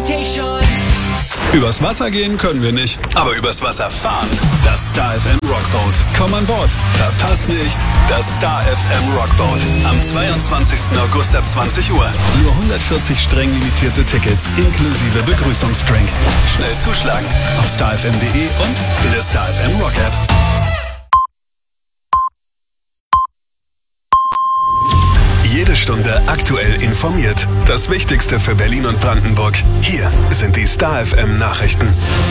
Übers Wasser gehen können wir nicht, aber übers Wasser fahren. Das Star FM Rockboat. Komm an Bord. Verpass nicht das Star FM Rockboat. Am 22. August ab 20 Uhr. Nur 140 streng limitierte Tickets inklusive Begrüßungsdrink. Schnell zuschlagen auf starfm.de und in der Star FM Rock App. Jede Stunde aktuell informiert. Das Wichtigste für Berlin und Brandenburg. Hier sind die Star FM Nachrichten.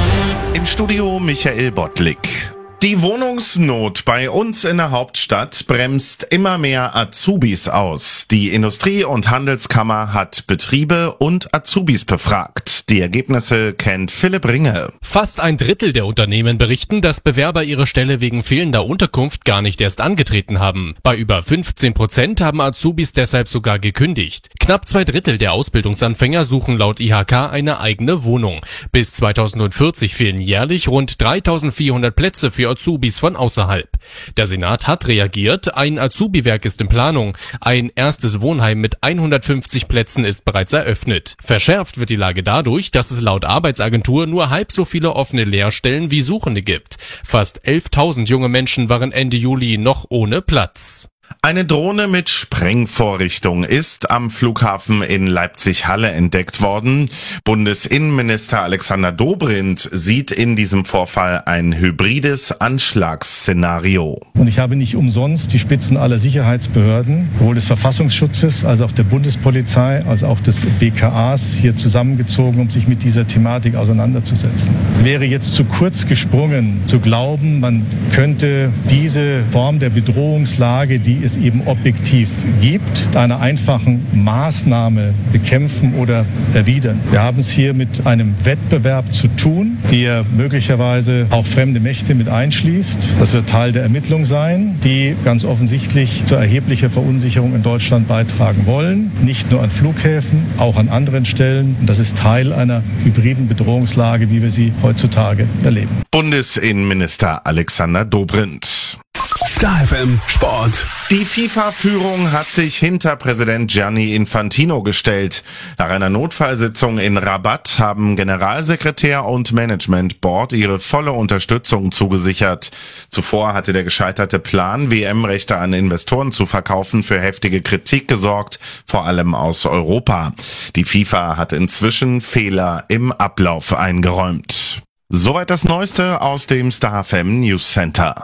Im Studio Michael Bottlik. Die Wohnungsnot bei uns in der Hauptstadt bremst immer mehr Azubis aus. Die Industrie- und Handelskammer hat Betriebe und Azubis befragt. Die Ergebnisse kennt Philipp Ringe. Fast ein Drittel der Unternehmen berichten, dass Bewerber ihre Stelle wegen fehlender Unterkunft gar nicht erst angetreten haben. Bei über 15% haben Azubis deshalb sogar gekündigt. Knapp 2/3 der Ausbildungsanfänger suchen laut IHK eine eigene Wohnung. Bis 2040 fehlen jährlich rund 3.400 Plätze für Azubis von außerhalb. Der Senat hat reagiert, ein Azubi-Werk ist in Planung. Ein erstes Wohnheim mit 150 Plätzen ist bereits eröffnet. Verschärft wird die Lage dadurch, dass es laut Arbeitsagentur nur halb so viele offene Lehrstellen wie Suchende gibt. Fast 11.000 junge Menschen waren Ende Juli noch ohne Platz. Eine Drohne mit Sprengvorrichtung ist am Flughafen in Leipzig-Halle entdeckt worden. Bundesinnenminister Alexander Dobrindt sieht in diesem Vorfall ein hybrides Anschlagsszenario. Und ich habe nicht umsonst die Spitzen aller Sicherheitsbehörden, sowohl des Verfassungsschutzes als auch der Bundespolizei, als auch des BKAs hier zusammengezogen, um sich mit dieser Thematik auseinanderzusetzen. Es wäre jetzt zu kurz gesprungen, zu glauben, man könnte diese Form der Bedrohungslage, die es eben objektiv gibt, einer einfachen Maßnahme bekämpfen oder erwidern. Wir haben es hier mit einem Wettbewerb zu tun, der möglicherweise auch fremde Mächte mit einschließt. Das wird Teil der Ermittlung sein, die ganz offensichtlich zu erheblicher Verunsicherung in Deutschland beitragen wollen. Nicht nur an Flughäfen, auch an anderen Stellen. Und das ist Teil einer hybriden Bedrohungslage, wie wir sie heutzutage erleben. Bundesinnenminister Alexander Dobrindt. Star FM Sport. Die FIFA-Führung hat sich hinter Präsident Gianni Infantino gestellt. Nach einer Notfallsitzung in Rabat haben Generalsekretär und Management Board ihre volle Unterstützung zugesichert. Zuvor hatte der gescheiterte Plan, WM-Rechte an Investoren zu verkaufen, für heftige Kritik gesorgt, vor allem aus Europa. Die FIFA hat inzwischen Fehler im Ablauf eingeräumt. Soweit das Neueste aus dem Star FM News Center.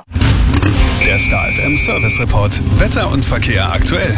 Der Star FM Service Report. Wetter und Verkehr aktuell.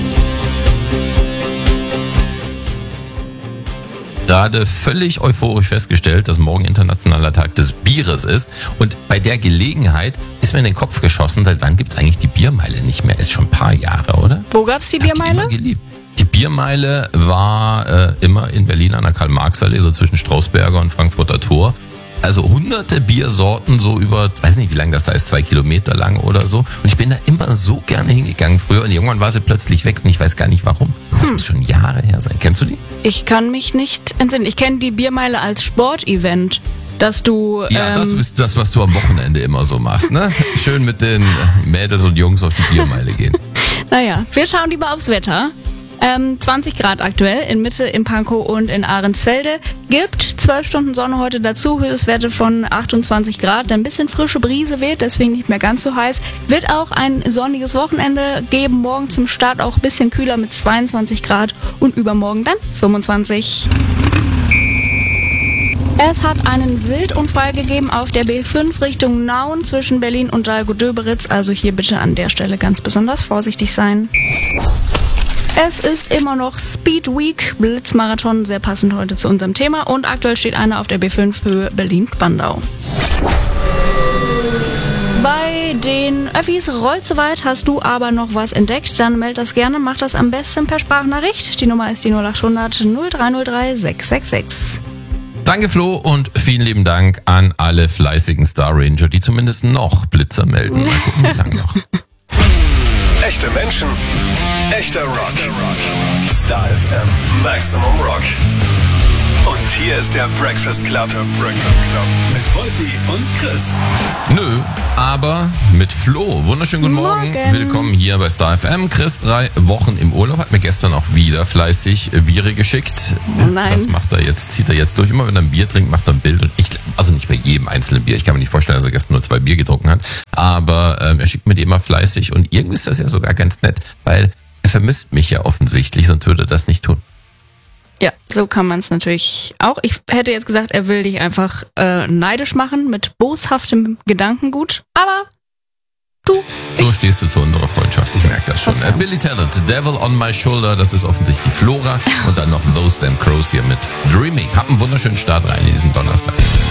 Gerade völlig euphorisch festgestellt, dass morgen internationaler Tag des Bieres ist. Und bei der Gelegenheit ist mir in den Kopf geschossen, seit wann gibt's eigentlich die Biermeile nicht mehr? Ist schon ein paar Jahre, oder? Wo gab's die Biermeile? Die Biermeile war immer in Berlin an der Karl-Marx-Allee, so zwischen Strausberger und Frankfurter Tor. Also hunderte Biersorten, so über, weiß nicht, wie lang das da ist, 2 Kilometer lang oder so. Und ich bin da immer so gerne hingegangen früher und irgendwann war sie plötzlich weg und ich weiß gar nicht warum. Das muss schon Jahre her sein. Kennst du die? Ich kann mich nicht entsinnen. Ich kenne die Biermeile als Sportevent, dass du... Ja, das ist das, was du am Wochenende immer so machst, ne? Schön mit den Mädels und Jungs auf die Biermeile gehen. Naja, wir schauen lieber aufs Wetter. 20 Grad aktuell in Mitte, in Pankow und in Ahrensfelde. Gibt 12 Stunden Sonne heute dazu, Höchstwerte von 28 Grad. Ein bisschen frische Brise weht, deswegen nicht mehr ganz so heiß. Wird auch ein sonniges Wochenende geben. Morgen zum Start auch ein bisschen kühler mit 22 Grad und übermorgen dann 25. Es hat einen Wildunfall gegeben auf der B5 Richtung Nauen zwischen Berlin und Dahlgow-Döberitz. Also hier bitte an der Stelle ganz besonders vorsichtig sein. Es ist immer noch Speed Week, Blitzmarathon, sehr passend heute zu unserem Thema. Und aktuell steht einer auf der B5 Höhe Berlin-Spandau. Bei den Öffis rollt soweit, hast du aber noch was entdeckt, dann meld das gerne, mach das am besten per Sprachnachricht. Die Nummer ist die 0800 0303 666. Danke Flo und vielen lieben Dank an alle fleißigen Star Ranger, die zumindest noch Blitzer melden. Mal gucken, wie lange noch. Echte Menschen, echter Rock. Star FM Maximum Rock. Und hier Hier ist der Breakfast Club. Mit Wolfi und Chris. Nö, aber mit Flo. Wunderschönen guten Morgen. Willkommen hier bei Star FM. Chris, 3 Wochen im Urlaub, hat mir gestern auch wieder fleißig Biere geschickt. Nein. Das zieht er jetzt durch. Immer wenn er ein Bier trinkt, macht er ein Bild. Und also nicht bei jedem einzelnen Bier. Ich kann mir nicht vorstellen, dass er gestern nur 2 Bier getrunken hat. Aber er schickt mir die immer fleißig. Und irgendwie ist das ja sogar ganz nett, weil er vermisst mich ja offensichtlich, sonst würde er das nicht tun. Ja, so kann man es natürlich auch. Ich hätte jetzt gesagt, er will dich einfach neidisch machen mit boshaftem Gedankengut. Aber So stehst du zu unserer Freundschaft, ich merke das schon. Billy Talent, Devil on My Shoulder, das ist offensichtlich Flora. Und dann noch Those Damn Crows hier mit Dreaming. Hab einen wunderschönen Start rein in diesen Donnerstag.